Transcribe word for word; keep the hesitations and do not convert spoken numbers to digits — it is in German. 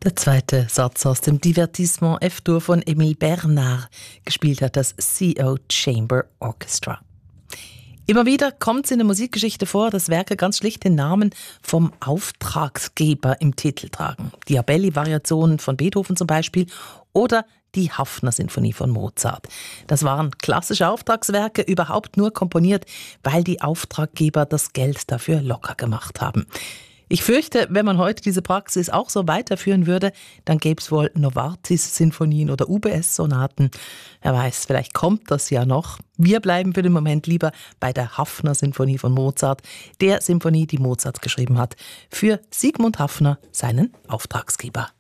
Der zweite Satz aus dem Divertissement F-Dur von Émile Bernard, gespielt hat das C O Chamber Orchestra. Immer wieder kommt es in der Musikgeschichte vor, dass Werke ganz schlicht den Namen vom Auftragsgeber im Titel tragen. Die Abelli-Variationen von Beethoven zum Beispiel oder die Haffner-Sinfonie von Mozart. Das waren klassische Auftragswerke, überhaupt nur komponiert, weil die Auftraggeber das Geld dafür locker gemacht haben. Ich fürchte, wenn man heute diese Praxis auch so weiterführen würde, dann gäbe es wohl Novartis-Sinfonien oder U B S-Sonaten. Wer weiß, vielleicht kommt das ja noch. Wir bleiben für den Moment lieber bei der Haffner-Sinfonie von Mozart, der Sinfonie, die Mozart geschrieben hat, für Sigmund Haffner, seinen Auftragsgeber.